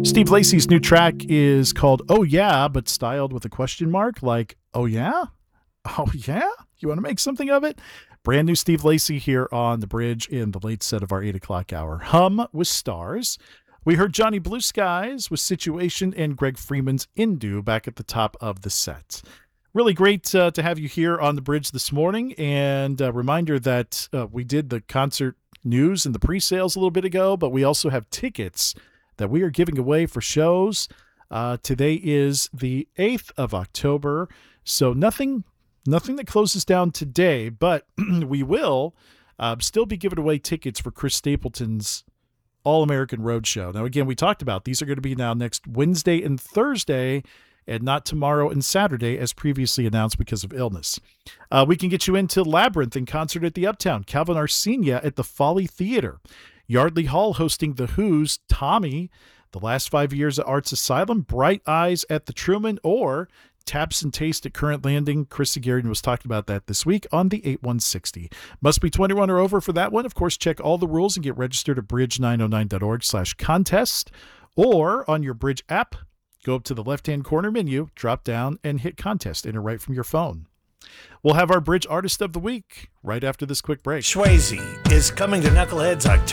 Steve Lacy's new track is called Oh Yeah, but styled with a question mark, like, oh yeah? Oh yeah? You want to make something of it? Brand new Steve Lacy here on The Bridge in the late set of our 8 o'clock hour. Hum with Stars. We heard Johnny Blue Skies with Situation and Greg Freeman's Indu back at the top of the set. Really great to have you here on The Bridge this morning. And a reminder that we did the concert news and the pre-sales a little bit ago, but we also have tickets that we are giving away for shows. Today is the 8th of October, so nothing that closes down today, but we will still be giving away tickets for Chris Stapleton's All-American Roadshow. Now, again, we talked about these are going to be now next Wednesday and Thursday, and not tomorrow and Saturday as previously announced because of illness. We can get you into Labyrinth in concert at the Uptown, Calvin Arsenia at the Folly Theater, Yardley Hall hosting The Who's Tommy, The Last 5 Years at Arts Asylum, Bright Eyes at the Truman, or Taps and Taste at Current Landing. Chris Sagarian was talking about that this week on the 8160. Must be 21 or over for that one. Of course, check all the rules and get registered at bridge909.org/contest, or on your Bridge app, go up to the left-hand corner menu, drop down, and hit contest. Enter right from your phone. We'll have our Bridge Artist of the Week right after this quick break. Swayze is coming to Knuckleheads October